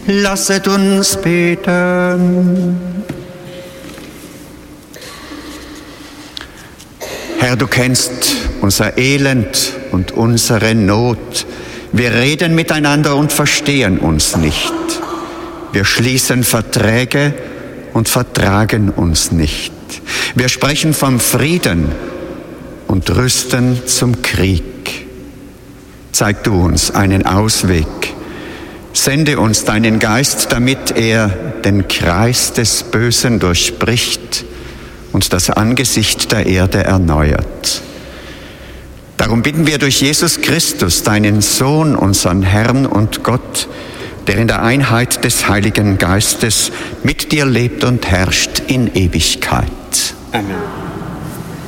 Lasset uns beten. Herr, du kennst unser Elend und unsere Not. Wir reden miteinander und verstehen uns nicht. Wir schließen Verträge und vertragen uns nicht. Wir sprechen vom Frieden und rüsten zum Krieg. Zeig du uns einen Ausweg. Sende uns deinen Geist, damit er den Kreis des Bösen durchbricht und das Angesicht der Erde erneuert. Darum bitten wir durch Jesus Christus, deinen Sohn, unseren Herrn und Gott, der in der Einheit des Heiligen Geistes mit dir lebt und herrscht in Ewigkeit. Amen.